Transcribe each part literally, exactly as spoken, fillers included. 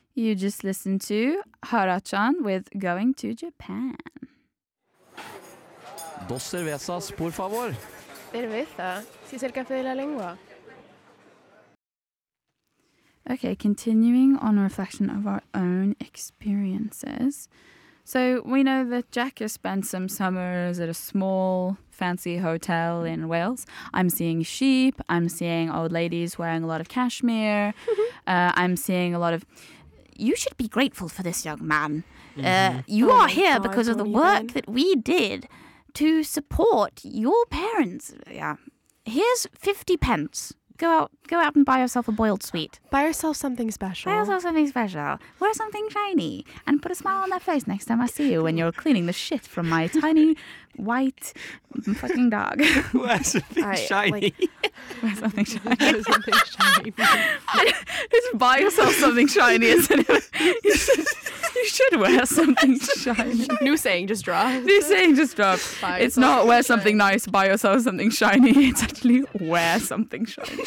You just listened to Hara-chan with Going to Japan. Dos cervezas, por favor. Cerveza. Si es el café de la lengua. Okay, continuing on reflection of our own experiences. So we know that Jack has spent some summers at a small, fancy hotel in Wales. I'm seeing sheep. I'm seeing old ladies wearing a lot of cashmere. uh, I'm seeing a lot of... You should be grateful for this, young man. Mm-hmm. Uh, you oh are here God, because of the work even. that we did to support your parents. Yeah. Here's fifty pence. Go out, go out and buy yourself a boiled sweet. Buy yourself something special. Buy yourself something special. Wear something shiny. And put a smile on their face next time I see you when you're cleaning the shit from my tiny, white, fucking dog. Wear something I, shiny. Like, wear something shiny. Wear something shiny. Just buy yourself something shiny. Isn't it? You should, you should wear something shiny. New saying just dropped. New saying just dropped. Buy it's not wear something shiny. nice, buy yourself something shiny. It's actually wear something shiny.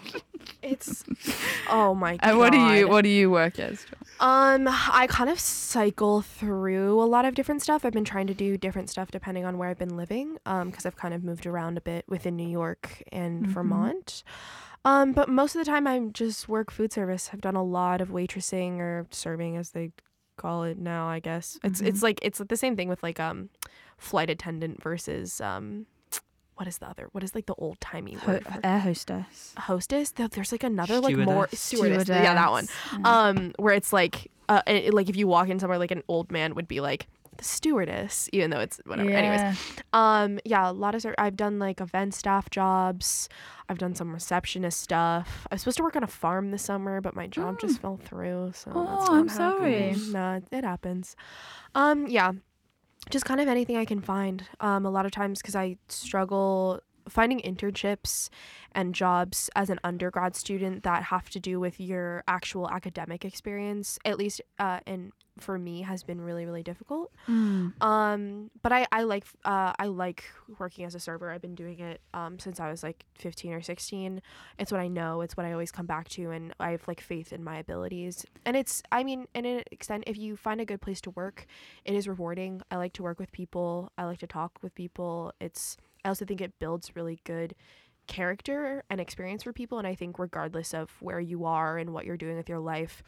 It's oh my god. And what do you what do you work as? Um, I kind of cycle through a lot of different stuff. I've been trying to do different stuff depending on where I've been living. Um, because I've kind of moved around a bit within New York and mm-hmm. Vermont. Um, but most of the time I just work food service. I've done a lot of waitressing or serving as they call it now, I guess. Mm-hmm. It's it's like it's the same thing with like um flight attendant versus um what is the other? What is like the old timey word? Ho- air hostess. Hostess. There's like another Stewardess. like more stewardess. stewardess. Yeah, that one. Yeah. Um, where it's like, uh, it, like if you walk in somewhere, like an old man would be like the stewardess, even though it's whatever. Yeah. Anyways, um, yeah, a lot of. I've done like event staff jobs. I've done some receptionist stuff. I was supposed to work on a farm this summer, but my job mm. just fell through. So oh, that's not I'm happening. sorry. No, it happens. Um, yeah, just kind of anything I can find. Um, a lot of times because I struggle finding internships and jobs as an undergrad student that have to do with your actual academic experience, at least uh and for me has been really really difficult. mm. um but I I like uh I like working as a server. I've been doing it um since I was like fifteen or sixteen. It's what I know, it's what I always come back to, and I have like faith in my abilities. And it's I mean in an extent, if you find a good place to work, it is rewarding. I like to work with people. I like to talk with people. It's I also think it builds really good character and experience for people. And I think regardless of where you are and what you're doing with your life,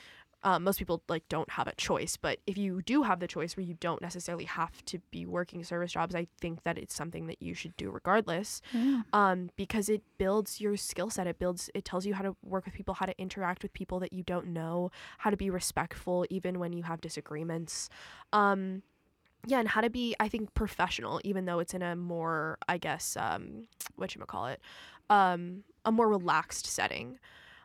um, most people like don't have a choice. But if you do have the choice where you don't necessarily have to be working service jobs, I think that it's something that you should do regardless. Yeah. Um, because it builds your skill set. It builds, it tells you how to work with people, how to interact with people that you don't know, how to be respectful even when you have disagreements. Um, Yeah, and how to be, I think, professional, even though it's in a more, I guess, um, whatchamacallit, um, a more relaxed setting.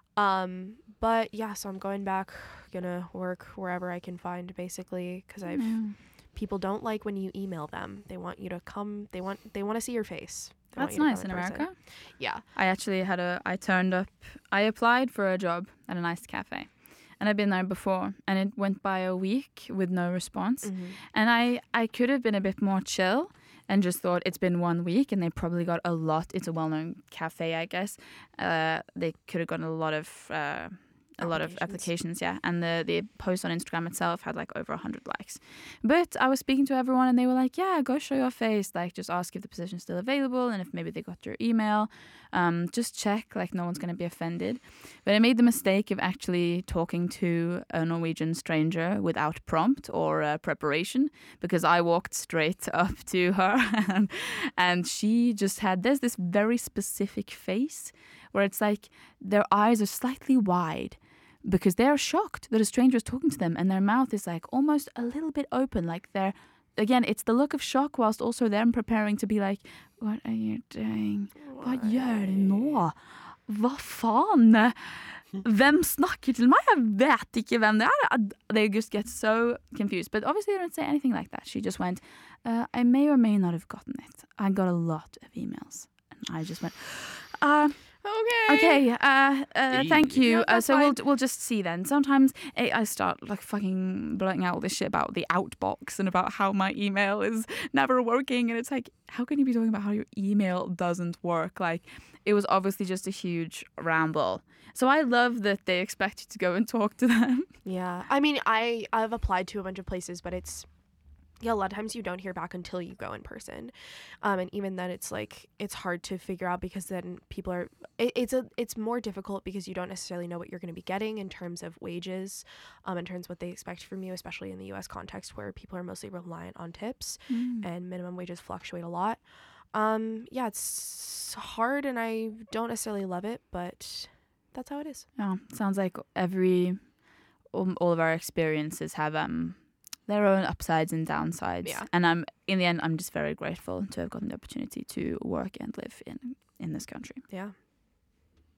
Um, but yeah, so I'm going back, gonna work wherever I can find, basically, because I've, Mm. people don't like when you email them. They want you to come, they want, they want to see your face. They want That's you to nice come in person. America. Yeah. I actually had a, I turned up, I applied for a job at a nice cafe. And I've been there before, and it went by a week with no response. Mm-hmm. And I, I could have been a bit more chill and just thought it's been one week and they probably got a lot. It's a well-known cafe, I guess. Uh, they could have gotten a lot of uh, a lot of applications, yeah. And the, the post on Instagram itself had like over one hundred likes. But I was speaking to everyone and they were like, yeah, go show your face. Like, just ask if the position's still available and if maybe they got your email. Um, just check, like no one's going to be offended. But I made the mistake of actually talking to a Norwegian stranger without prompt or uh, preparation, because I walked straight up to her and, and she just had, there's this very specific face where it's like their eyes are slightly wide because they're shocked that a stranger is talking to them, and their mouth is like almost a little bit open, like they're, again, it's the look of shock whilst also them preparing to be like, what are you doing? Hva gjør du nå? Hva faen? Hvem snakker til meg? Jeg vet ikke hvem det er. They just get so confused. But obviously they don't say anything like that. She just went, uh, I may or may not have gotten it. I got a lot of emails. And I just went, uh, Okay. Okay. Uh, uh, thank you. Yeah, uh, that's so we'll fine. we'll just see then. Sometimes I, I start like fucking blowing out all this shit about the outbox and about how my email is never working, and it's like, how can you be talking about how your email doesn't work? Like, it was obviously just a huge ramble. So I love that they expect you to go and talk to them. Yeah. I mean, I I've applied to a bunch of places, but it's yeah, a lot of times you don't hear back until you go in person. Um, and even then it's like it's hard to figure out because then people are it, it's a it's more difficult because you don't necessarily know what you're going to be getting in terms of wages, um, in terms of what they expect from you, especially in the U S context where people are mostly reliant on tips Mm. and minimum wages fluctuate a lot. Um, yeah, it's hard and I don't necessarily love it, but that's how it is. Yeah, sounds like every um, all of our experiences have um their own upsides and downsides. Yeah. And I'm in the end, I'm just very grateful to have gotten the opportunity to work and live in in this country. Yeah.